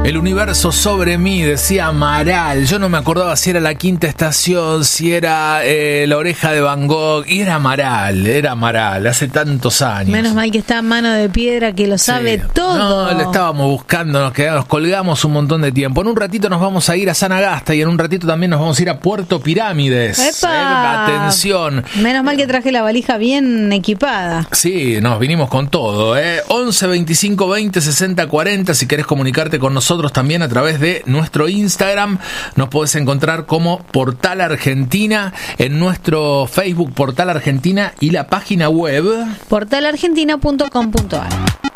El universo sobre mí, decía Amaral. Yo no me acordaba si era La Quinta Estación, si era La Oreja de Van Gogh. Y era Amaral, hace tantos años. Menos mal que está Mano de Piedra, que lo sabe todo. No, lo estábamos buscando, nos colgamos un montón de tiempo. En un ratito nos vamos a ir a Sanagasta y en un ratito también nos vamos a ir a Puerto Pirámides. ¡Epa! Atención. Menos mal que traje la valija bien equipada. Sí, nos vinimos con todo. 11 25 20 60 40. Si querés comunicarte con nosotros también a través de nuestro Instagram, nos podés encontrar como Portal Argentina, en nuestro Facebook Portal Argentina y la página web portalargentina.com.ar.